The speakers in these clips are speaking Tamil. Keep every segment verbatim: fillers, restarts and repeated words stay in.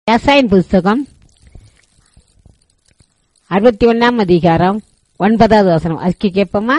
ஏசாயா புஸ்தகம் அறுபத்தி ஒன்னாம் அதிகாரம் ஒன்பதாவது வசனம் அதுக்கு கேட்போமா?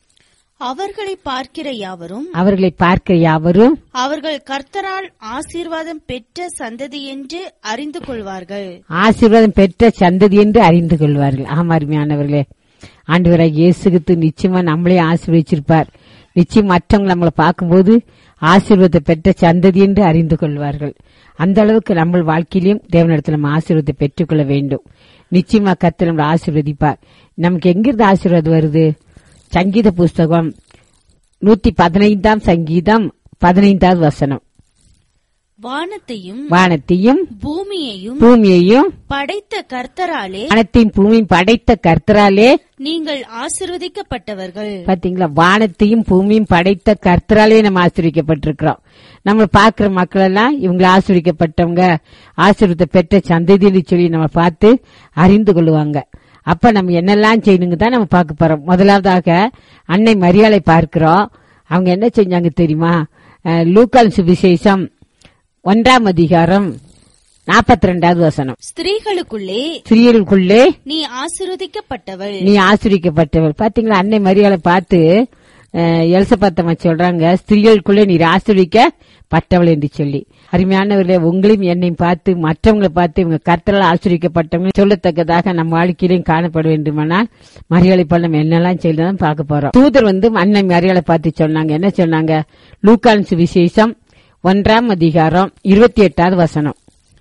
அவர்களை பார்க்கிற யாவரும் அவர்களை பார்க்கிற யாவரும் அவர்கள் கர்த்தரால் ஆசீர்வாதம் பெற்ற சந்ததி என்று அறிந்து கொள்வார்கள். ஆசீர்வாதம் பெற்ற சந்ததி என்று அறிந்து கொள்வார்கள். ஆமா, அருமையானவர்களே, ஆண்டவராகிய இயேசு கிறிஸ்து நிச்சயமா நம்மளே ஆசீர்வதிச்சிருப்பார். நிச்சயம் மற்றவங்க நம்மளை பார்க்கும்போது ஆசீர்வாதத்தை பெற்ற சந்ததி என்று அறிந்து கொள்வார்கள். அந்த அளவுக்கு நம்ம வாழ்க்கையிலும் தேவனிடத்தில் நம்ம ஆசீர்வாதத்தை பெற்றுக்கொள்ள வேண்டும். நிச்சயமா கர்த்தர் நம்மளை ஆசீர்வதிப்பார். நமக்கு எங்கிருந்து ஆசீர்வாதம் வருது? சங்கீத புஸ்தகம் நூத்தி பதினைந்தாம் சங்கீதம் பதினைந்தாவது வசனம். வானத்தையும் வானத்தையும் பூமியையும் பூமியையும் படைத்த கர்த்தராலே வானத்தையும் பூமியும் படைத்த கர்த்தராலே நீங்கள் ஆசீர்வதிக்கப்பட்டவர்கள். பாத்தீங்களா? வானத்தையும் பூமியும் படைத்த கர்த்தராலே நம்ம ஆசீர்வதிக்கப்பட்டிருக்கிறோம். நம்ம பாக்குற மக்கள் எல்லாம் இவங்களை ஆசீர்வதிக்கப்பட்டவங்க, ஆசீர்வாதத்தை பெற்ற சந்ததின்னு சொல்லி நம்ம பார்த்து அறிந்து கொள்ளுவாங்க. அப்ப நம்ம என்னெல்லாம் செய்யணுங்க தான் நம்ம பார்க்க போறோம். முதலாவதாக அன்னை மரியாளை பார்க்கிறோம். அவங்க என்ன செஞ்சாங்க தெரியுமா? லூக்கான் சுவிசேஷம் ஒன்றாம் அதிகாரம் நாற்பத்தி ரெண்டாவது வசனம். ஸ்திரீகளுக்குள்ளே ஸ்திரீகளுக்குள்ளே நீ ஆசீர்வதிக்கப்பட்டவள், நீ ஆசீர்வதிக்கப்பட்டவள். பாத்தீங்களா? அன்னை மரியாளை பார்த்து எலிசபெத்தம்மா சொல்றாங்க, ஸ்திரீகளுக்குள்ளே நீர் ஆசீர்வதிக்கப்பட்டவள் என்று சொல்லி. அருமையானவர்களே, உங்களையும் என்னையும் பார்த்து மற்றவங்களை பார்த்து இவங்க கர்த்தரால் ஆசீர்வதிக்கப்பட்டவங்க சொல்லத்தக்கதாக நம்ம வாழ்க்கையிலையும் காணப்பட வேண்டுமானால் மரியாதை போல நம்ம என்னெல்லாம் செய்யலாம் பார்க்க போறோம். தூதர் வந்து அன்னை மரியாதை பார்த்து சொன்னாங்க. என்ன சொன்னாங்க? லூக்கான் சுவிசேஷம் ஒன்றாம் அதிகாரம் இருபத்தி எட்டாவது வசனம்.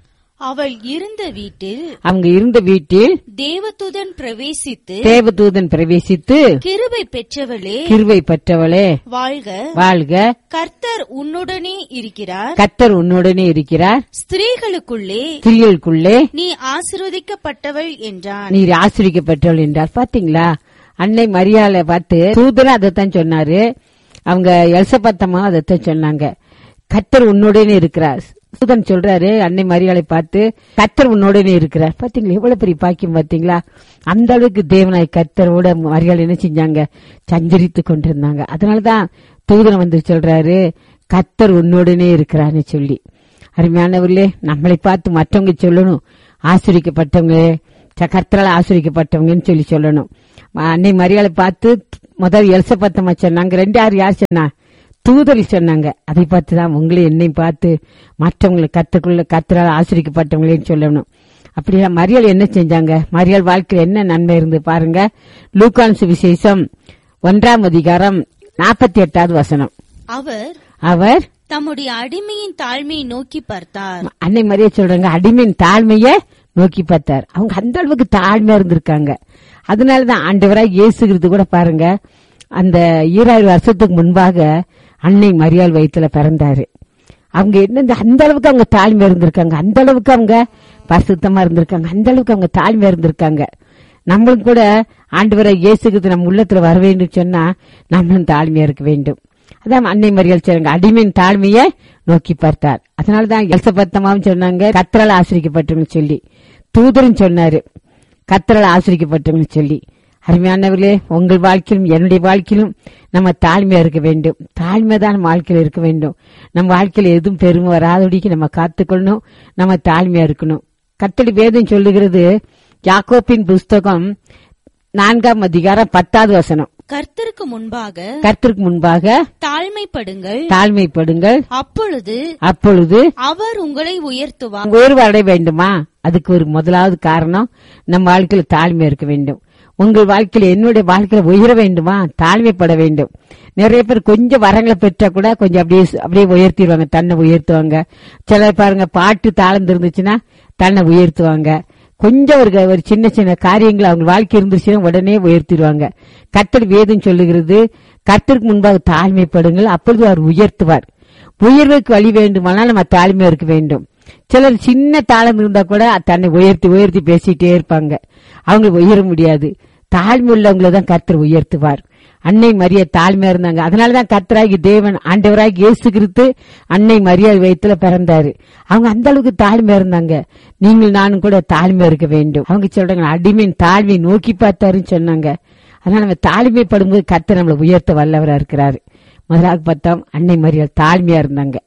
அவள் இருந்த வீட்டில் அவங்க இருந்த வீட்டில் தேவதூதன் பிரவேசித்து தேவதூதன் பிரவேசித்து கிருபை பெற்றவளே கிருபை பெற்றவளே வாழ்க வாழ்க, கர்த்தர் உன்னுடனே இருக்கிறார், கர்த்தர் உன்னுடனே இருக்கிறார், ஸ்திரீகளுக்குள்ளே ஸ்திரீகளுக்குள்ளே நீ ஆசீர்வதிக்கப்பட்டவள் என்றான். நீர் ஆசீர்வதிக்கப்பட்டவள் என்றார். பாத்தீங்களா? அன்னை மரியாதை பார்த்து தூதரும் அதைத்தான் சொன்னாரு. அவங்க எலிசபெத்தம்மா அதைத்தான் சொன்னாங்க. கர்த்தர் உன்னுடனே இருக்கிறார். தூதன் சொல்றாரு அன்னை மரியாதை பார்த்து, கர்த்தர் உன்னோடனே இருக்கிறார். பாத்தீங்களா? எவ்வளவு பெரிய பாக்கியம் பாத்தீங்களா? அந்த அளவுக்கு தேவனாய் கர்த்தரோட மரியாதை என்ன செஞ்சாங்க? சஞ்சரித்து கொண்டிருந்தாங்க. அதனாலதான் தூதன் வந்து சொல்றாரு, கர்த்தர் உன்னோடனே இருக்கிறான்னு சொல்லி. அருமையானவர்களே, நம்மளை பார்த்து மற்றவங்க சொல்லணும், ஆசீர்வதிக்கப்பட்டவங்க, கர்த்தரால் ஆசீர்வதிக்கப்பட்டவங்கன்னு சொல்லி சொல்லணும். அன்னை மரியாதை பார்த்து முதல் எலிசபெத்தம்மா சொன்னாங்க. ரெண்டு யார் யார் சொன்னா? தூதரி சொன்னாங்க. அதை பார்த்துதான் உங்களை என்னையும் பார்த்து மற்றவங்களை கத்துக்குள்ள கர்த்தரால் ஆசீர்வதிக்கப்பட்டவங்களேன்னு சொல்லணும். அப்படியா? மரியாள் என்ன செஞ்சாங்க? மரியாள் வாழ்க்கையில் என்ன நன்மை இருந்து பாருங்க. லூக்கான் சுவிசேஷம் ஒன்றாம் அதிகாரம் நாற்பத்தி எட்டாவது வசனம். அவர் அவர் தம்முடைய அடிமையின் தாழ்மையை நோக்கி பார்த்தார். அன்னை மரியா சொல்றாங்க, அடிமையின் தாழ்மையை நோக்கி பார்த்தார். அவங்க அந்த அளவுக்கு தாழ்மையா இருந்திருக்காங்க. அதனாலதான் ஆண்டவராய் இயேசு கிறிஸ்து கூட பாருங்க, அந்த ஈராயிரம் வருஷத்துக்கு முன்பாக அன்னை மரியாள் வயிற்றுல பிறந்தாரு. அவங்க என்ன அந்த அளவுக்கு அவங்க தாழ்மையா இருந்திருக்காங்க, அந்த அளவுக்கு அவங்க பரிசுத்தமா இருந்திருக்காங்க, அந்த அளவுக்கு அவங்க தாழ்மையா இருந்திருக்காங்க. நம்மளும் கூட ஆண்டவராய் இயேசு கிறிஸ்து நம்ம உள்ளத்துல வர வேண்டும் சொன்னா நம்மளும் தாழ்மையா இருக்க வேண்டும். அதான் அன்னை மரியாள் சொல்றாங்க, அடிமையின் தாழ்மையை நோக்கி பார்த்தார். அதனாலதான் எலிசபெத்தம்மாவும் சொன்னாங்க, கர்த்தரால் ஆசீர்வதிக்கப்பட்டவங்க சொல்லி. தூதரும் சொன்னாரு, கர்த்தரால் ஆசீர்வதிக்கப்பட்டவங்க சொல்லி. அருமையானவர்களே, உங்கள் வாழ்க்கையிலும் என்னுடைய வாழ்க்கையிலும் நம்ம தாழ்மையா இருக்க வேண்டும். தாழ்மைதான் நம்ம வாழ்க்கையில இருக்க வேண்டும். நம்ம வாழ்க்கையில எதுவும் பெருமை வராதபடிக்கு நம்ம காத்துக்கொள்ளணும். நம்ம தாழ்மையா இருக்கணும். கர்த்தருடைய வேதம் சொல்லுகிறது, யாக்கோபின் புஸ்தகம் நான்காம் அதிகாரம் பத்தாவது வசனம். கர்த்தருக்கு முன்பாக கர்த்தருக்கு முன்பாக தாழ்மைப்படுங்கள் தாழ்மைப்படுங்கள் அப்பொழுது அப்பொழுது அவர் உங்களை உயர்த்துவார். உயர்வு அடைய வேண்டுமா? அதுக்கு ஒரு முதலாவது காரணம் நம்ம வாழ்க்கையில தாழ்மை இருக்க வேண்டும். உங்கள் வாழ்க்கையில என்னுடைய வாழ்க்கையில உயர வேண்டுமா? தாழ்மைப்பட வேண்டும். நிறைய பேர் கொஞ்சம் வரங்களை பெற்றா கூட கொஞ்சம் அப்படியே அப்படியே உயர்த்திடுவாங்க, தன்னை உயர்த்துவாங்க. சிலர் பாருங்க, பாட்டு தாழ்ந்து இருந்துச்சுன்னா தன்னை உயர்த்துவாங்க. கொஞ்சம் ஒரு ஒரு சின்ன சின்ன காரியங்கள் அவங்க வாழ்க்கை இருந்துச்சுன்னா உடனே உயர்த்திடுவாங்க. கர்த்தர் வேதம் சொல்லுகிறது, கர்த்தருக்கு முன்பாக தாழ்மைப்படுங்கள், அப்பொழுது அவர் உயர்த்துவார். உயர்வுக்கு வழி வேண்டுமானால் நம்ம தாழ்மையா இருக்க வேண்டும். சிலர் சின்ன தாளம் இருந்தா கூட தன்னை உயர்த்தி உயர்த்தி பேசிட்டே இருப்பாங்க, அவங்க உயர முடியாது. தாழ்மை உள்ளவங்களதான் கர்த்தர் உயர்த்துவார். அன்னை மரியா தாழ்மையா இருந்தாங்க. அதனாலதான் கர்த்தராகி தேவன் ஆண்டவராகி இயேசு கிறிஸ்து அன்னை மரியா வயித்துல பிறந்தாரு. அவங்க அந்த அளவுக்கு தாழ்மையா இருந்தாங்க. நீங்கள் நானும் கூட தாழ்மையா இருக்க வேண்டும். அவங்க சொல்றாங்க, அடிமையின் தாழ்மையை நோக்கி பார்த்தாருன்னு சொன்னாங்க. அதனால நம்ம தாழ்மைப்படும்போது கர்த்தர் நம்மளை உயர்த்த வல்லவரா இருக்கிறாரு. முதலாக பார்த்தோம், அன்னை மரியா தாழ்மையா இருந்தாங்க.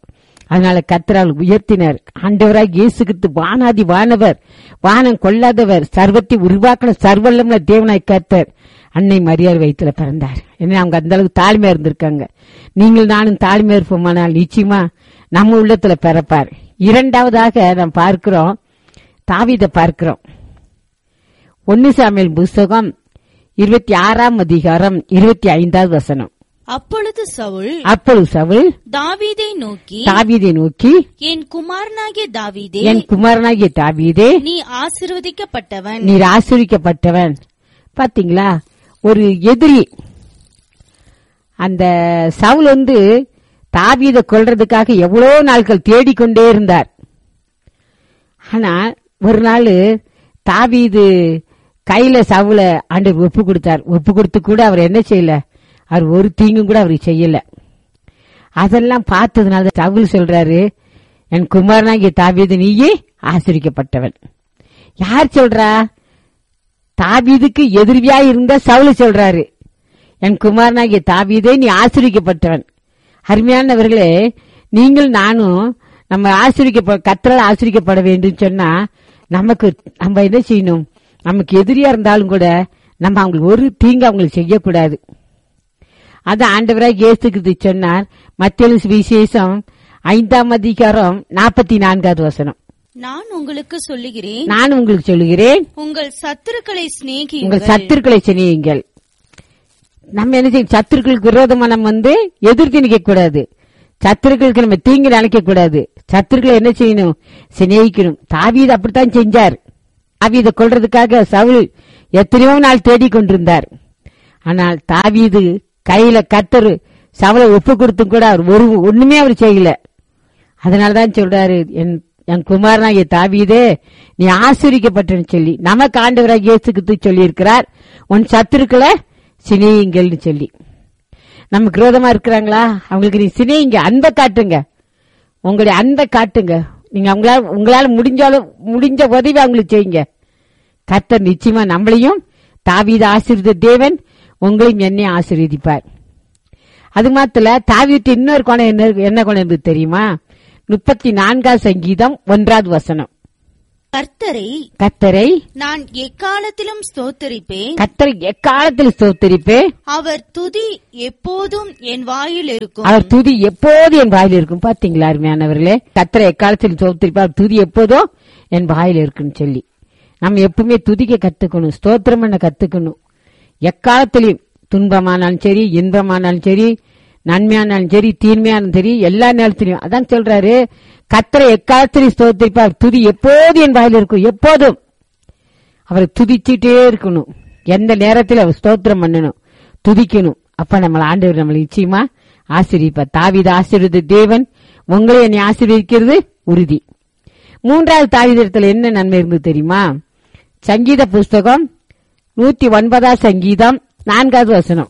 அதனால கர்த்தர் அவளை உயர்த்தினார். ஆண்டவராய் இயேசு கிறிஸ்து வானாதி வானவர், வானம் கொள்ளாதவர், சர்வத்தை உருவாக்கின சர்வல்லமுள்ள தேவனாய் கர்த்தர் அன்னை மரியாள் வயித்துல பிறந்தார். ஏன்னா அவங்க அந்த அளவுக்கு தாழ்மையா இருந்திருக்காங்க. நீங்கள் நானும் தாழ்மையா இருப்போமானால் நிச்சயமா நம்ம உள்ளத்துல பிறப்பார். இரண்டாவதாக நாம் பார்க்கிறோம், தாவீதை பார்க்கிறோம். ஒன்னு சாமுவேல் புஸ்தகம் இருபத்தி ஆறாம் அதிகாரம் இருபத்தி ஐந்தாவது வசனம். அப்பொழுது சவுல் அப்பொழுது சவுல் தாவீதை நோக்கி தாவீதை நோக்கி என் குமாரனாகிய தாவீதே, என் குமாரனாகிய தாவீதே, நீ ஆசீர்வதிக்கப்பட்டவன், நீர் ஆசீர்வதிக்கப்பட்டவன். பாத்தீங்களா, ஒரு எதிரி அந்த சவுல் வந்து தாவீதை கொல்றதுக்காக எவ்வளவு நாட்கள் தேடிக்கொண்டே இருந்தார். ஆனா ஒரு நாள் தாவீது கையில சவுல ஆண்டவர் ஒப்பு கொடுத்தார். ஒப்பு கொடுத்து கூட அவர் என்ன செய்யல, அவர் ஒரு தீங்கும் கூட அவருக்கு செய்யல. அதெல்லாம் பார்த்ததுனால சவுல் சொல்றாரு, என் குமாரனாகிய தாவீது நீயே ஆசீர்வதிக்கப்பட்டவன். யார் சொல்றா? தாவீதுக்கு எதிரியா இருந்த சவுல் சொல்றாரு, என் குமாரனாகிய தாவீதே நீ ஆசீர்வதிக்கப்பட்டவன். அருமையானவர்களே, நீங்கள் நானும் நம்ம ஆசீர்வதிக்க கர்த்தரால் ஆசீர்வதிக்கப்பட வேண்டும் சொன்னா நமக்கு நம்ம என்ன செய்யணும்? நமக்கு எதிரியா இருந்தாலும் கூட நம்ம அவங்களுக்கு ஒரு தீங்கு அவங்களுக்கு செய்யக்கூடாது. அது ஆண்டவராக இயேசு கிறிஸ்து சொன்னார். மத்தேயு சுவிசேஷம் ஐந்தாம் அதிகாரம் நாற்பத்தி நான்காவது வசனம். நான் உங்களுக்கு சொல்லுகிறேன், நான் உங்களுக்கு சொல்லுகிறேன், உங்கள் சத்துருக்களை சிநேகியுங்கள், உங்கள் சத்துருக்களை சிநேகியுங்கள். நம்ம என்ன செய்யும்? சத்துருக்களுக்கு விரோதமா நம்ம வந்து எதிர்த்து நிக்க கூடாது. சத்துருக்களுக்கு நம்ம தீங்கு நினைக்க கூடாது. சத்துருக்களை என்ன செய்யணும்? சிநேகிக்கணும். தாவீது அப்படித்தான் செஞ்சார். தாவீதை கொல்றதுக்காக சவுல் எத்தனையோ நாள் தேடிக்கொண்டிருந்தார். ஆனால் தாவீது கையில கர்த்தர் சவுலை ஒப்பு கொடுத்தும் கூட அவர் ஒரு ஒண்ணுமே அவர் செய்யல. அதனாலதான் சொல்றாரு, என் என் குமாரனாகிய தாவீதே நீ ஆசீர்வதிக்கப்பட்டன்னு சொல்லி நமக்கு ஆண்டவராக இயேசு கிறிஸ்து சொல்லி இருக்கிறார், உன் சத்துருக்களை சிநேகிங்கள்னு சொல்லி. நமக்கு விரோதமா இருக்கிறாங்களா, அவங்களுக்கு நீ சிநேகிங்க, அன்பை காட்டுங்க, உங்களுடைய அன்பை காட்டுங்க. நீங்க அவங்களால உங்களால முடிஞ்சாலும் முடிஞ்ச உதவி அவங்களுக்கு செய்யுங்க. கர்த்தர் நிச்சயமா நம்மளையும் தாவீது ஆசீர்வதித்த தேவன் உங்களையும் என்னையும் ஆசீர்வதிப்பார். அது மாத்திர தாவீது இன்னொரு குணம் என்ன என்ன குணம் இருந்தது தெரியுமா? முப்பத்தி நான்காவது சங்கீதம் ஒன்றாவது வசனம். கர்த்தரை கர்த்தரை நான் எக்காலத்திலும் ஸ்தோத்தரிப்பேன், கர்த்தரை எக்காலத்தில் ஸ்தோத்தரிப்பேன், அவர் துதி எப்போதும் என் வாயில் இருக்கும், அவர் துதி எப்போது என் வாயில் இருக்கும். பாத்தீங்களா அருமையானவர்களே, கர்த்தரை எக்காலத்தில் ஸ்தோத்தரிப்பேன், அவர் துதி எப்போதும் என் வாயில் இருக்குன்னு சொல்லி நம்ம எப்பவுமே துதிக்க கத்துக்கணும், ஸ்தோத்திரம் பண்ண கத்துக்கணும். எக்காலத்திலையும் துன்பமானாலும் சரி, இன்பமானாலும் சரி, நன்மையானாலும் சரி, தீன்மையானாலும் சரி, எல்லா நேரத்திலையும் அதான் சொல்றாரு, கர்த்தரை எக்காலத்திலையும் ஸ்தோத்திரிப்பார், துதி எப்போது என் வாயில் இருக்கும். எப்போதும் அவரை துதிச்சுட்டே இருக்கணும். எந்த நேரத்தில் அவர் ஸ்தோத்திரம் பண்ணணும், துதிக்கணும். அப்ப நம்மள ஆண்டவர் நம்மளை நிச்சயமா ஆசீர்வதிப்பார். தாவீது ஆசீர்வதித்த தேவன் உங்களை என்னை ஆசீர்வதிக்கிறது உறுதி. மூன்றாவது தாவீதிடத்துல என்ன நன்மை இருந்தது தெரியுமா? சங்கீத புஸ்தகம் நூத்தி ஒன்பதாம் சங்கீதம் நான்காவது வசனம்.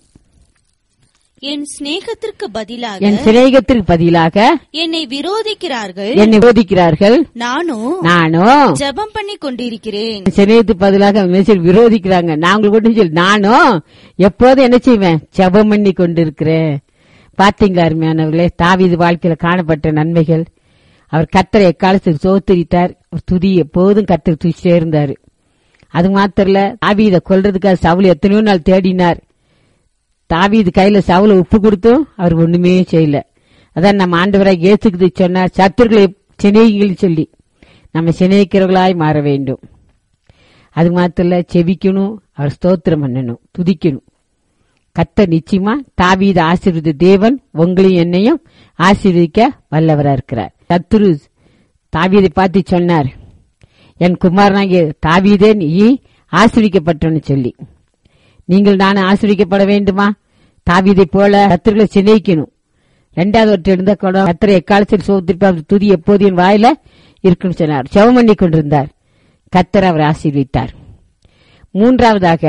என் சிநேகத்திற்கு பதிலாக என் சிநேகத்திற்கு பதிலாக என்னை விரோதிக்கிறார்கள், என்னை விரோதிக்கிறார்கள், நானும் நானும் ஜெபம் பண்ணி கொண்டிருக்கிறேன். சிநேகத்துக்கு பதிலாக விரோதிக்கிறாங்க, நாங்கள் கொண்டு சொல்லி நானும் எப்போதும் என்ன செய்வேன்? ஜெபம் பண்ணி கொண்டிருக்கிறேன். பாத்தீங்களா அருமையானவர்களே, தாவீது வாழ்க்கையில காணப்பட்ட நன்மைகள். அவர் கர்த்தரை எக்காலத்துக்கு ஸ்தோத்திரித்தார், துதி எப்போதும் கர்த்தர் துதிச்சே இருந்தாரு. அது மாத்திரல, தாவீதை கொல்றதுக்காக சவுல் எத்தனையோ நாள் தேடினார். தாவீது கையில சவுல உப்பு கொடுத்தும் அவர் ஒண்ணுமே செய்யல. அதான் நம்ம ஆண்டவராக இயேசுக்கு சொன்னார், சத்துருக்களை சிநேகிகள் சொல்லி நம்ம சிநேகிக்கிறவர்களாய் மாற வேண்டும். அது மாத்திரல, செவிக்கணும், அவர் ஸ்தோத்திரம் பண்ணணும், துதிக்கணும். கர்த்தர் நிச்சயமா தாவீது ஆசீர்வதித்த தேவன் உங்களையும் என்னையும் ஆசீர்வதிக்க வல்லவரா இருக்கிறார். சத்துரு தாவீதை பார்த்து சொன்னார், என் குமாரனாகிய தாவீதே நீ ஆசீர்வதிக்கப்பட்டன்னு சொல்லி. நீங்கள் நானும் ஆசீர்வதிக்கப்பட வேண்டுமா? தாவீதை போல கர்த்தர்களை சிநேகிக்கணும். இரண்டாவது ஒற்றை இருந்த கர்த்தரை எக்காலத்தில் சோதிப்பார், துதி எப்போது என் வாயில இருக்குன்னு சொன்னார். ஜெபம் பண்ணி கொண்டிருந்தார், கர்த்தர் அவர் ஆசீர்வதித்தார். மூன்றாவதாக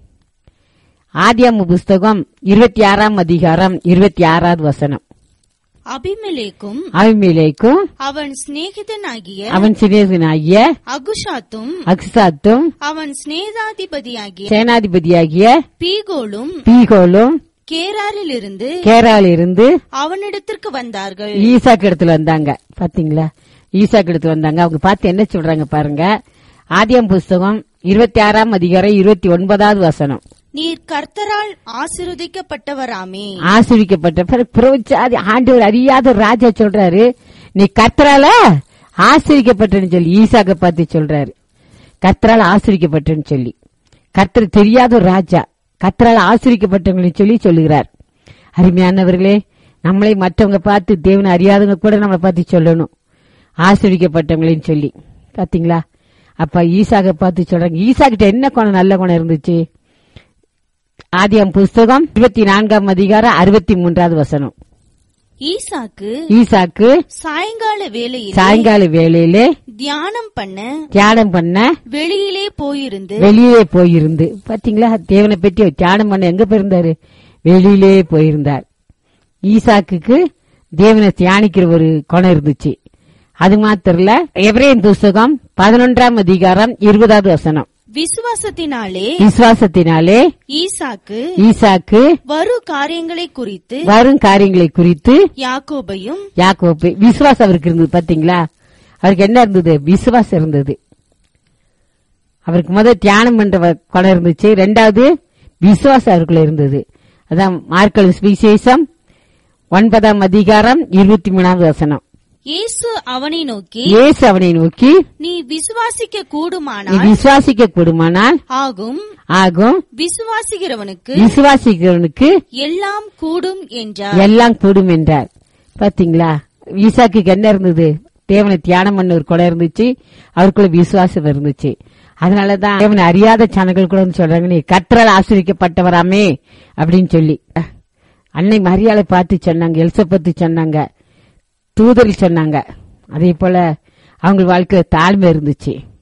ஆதியாகம புஸ்தகம் இருபத்தி ஆறாம் அதிகாரம் இருபத்தி ஆறாவது வசனம். அபிமெலேக்கும் அபிமெலேக்கும் அவன் சிநேகிதனாகிய அவன் சிநேகிதனாகிய அகுஷாத்தும் அக்சாத்தும் அவன் சிநேகாதிபதியாகிய சேனாதிபதியாகிய பீகோலும் பீகோலும் கேராரிலிருந்து கேராலிருந்து அவனிடத்திற்கு வந்தார்கள். ஈசாக்கு இடத்துல வந்தாங்க. பாத்தீங்களா, ஈசாக்கு எடுத்து வந்தாங்க. அவங்க பார்த்து என்ன சொல்றாங்க பாருங்க. ஆதியாம் புஸ்தகம் இருபத்தி ஆறாம் அதிகாரம் இருபத்தி ஒன்பதாவது வசனம். நீர் கர்த்தரால் ஆசீர்வதிக்கப்பட்டவராமே. ஆசீர்வதிக்கப்பட்ட புறவிச்சாதி ஆண்டவர் அறியாத ஒரு ராஜா சொல்றாரு, நீ கர்த்தரால ஆசீர்வதிக்கப்பட்டன்னு சொல்லி ஈசாக்க பார்த்து சொல்றாரு. கர்த்தரால் ஆசீர்வதிக்கப்பட்டன்னு சொல்லி, கர்த்தர் தெரியாத ஒரு ராஜா கர்த்தரால் ஆசீர்வதிக்கப்பட்டவங்கன்னு சொல்லி சொல்லுகிறார். அருமையானவர்களே, நம்மளை மற்றவங்க பார்த்து தேவனை அறியாதவங்க கூட நம்மளை பார்த்து சொல்லணும் ஆசீர்வதிக்கப்பட்டவங்களேன்னு சொல்லி. பாத்தீங்களா, அப்ப ஈசாக்க பார்த்து சொல்றாங்க. ஈசாக்கிட்ட என்ன குணம், நல்ல குணம் இருந்துச்சு. ஆதியாம் புஸ்தகம் இருபத்தி நான்காம் அதிகாரம் அறுபத்தி மூன்றாவது வசனம். ஈசாக்கு ஈசாக்கு சாயங்கால வேளையிலே சாயங்கால வேளையிலே தியானம் பண்ண தியானம் பண்ண வெளியிலே போயிருந்து வெளியிலே போயிருந்து. பாத்தீங்களா, தேவனை பற்றி தியானம் பண்ண எங்க போயிருந்தாரு? வெளியிலே போயிருந்தார். ஈசாக்குக்கு தேவனை தியானிக்கிற ஒரு குணம் இருந்துச்சு. அது மாத்திரல, எபிரேயர் புஸ்தகம் பதினொன்றாம் அதிகாரம் இருபதாவது வசனம். விசுவாசத்தினாலே விசுவாசத்தினாலே ஈசாக்கு ஈசாக்கு வரும் காரியங்களை குறித்து வரும் காரியங்களை குறித்து யாக்கோபையும் யாக்கோபு விசுவாசம் அவருக்கு இருந்தது. பாத்தீங்களா, அவருக்கு என்ன இருந்தது? விசுவாசம் இருந்தது. அவருக்கு முதல் தியானம் பண்ற குணம் இருந்துச்சு. ரெண்டாவது விசுவாசம் அவருக்குள்ள இருந்தது. அதான் மார்க்கு சுவிசேஷம் ஒன்பதாம் அதிகாரம் இருபத்தி மூணாவது வசனம். இயேசு அவனை நோக்கி இயேசு அவனை நோக்கி நீ விசுவாசிக்க நீ கூடுமானால் விசுவாசிக்க கூடுமானால் ஆகும் ஆகும் விசுவாசிக்கிறவனுக்கு விசுவாசிக்கிறவனுக்கு எல்லாம் கூடும் என்றார். எல்லாம் கூடும் என்றார். பாத்தீங்களா, ஈசாக்கு என்ன இருந்தது? தேவனை தியானம் பண்ண ஒரு குணம் இருந்துச்சு, அவருக்குள்ள விசுவாசம் இருந்துச்சு. அதனாலதான் தேவனை அறியாத சனங்கள் கூட சொல்றாங்க, நீ கர்த்தரால் ஆசீர்வதிக்கப்பட்டவராமே அப்படின்னு சொல்லி. அன்னை மரியாதை பார்த்து சொன்னாங்க, எலிசபெத்து சொன்னாங்க, தூதர்கள் சொன்னாங்க. அதே போல அவங்க வாழ்க்கையில தாழ்மை இருந்துச்சு.